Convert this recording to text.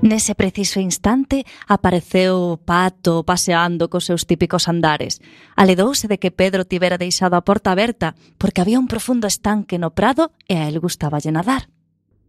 Nese preciso instante apareceu o pato paseando cos seus típicos andares. Aledouse de que Pedro tivera deixado a porta aberta porque había un profundo estanque no prado e a el gustáballe nadar.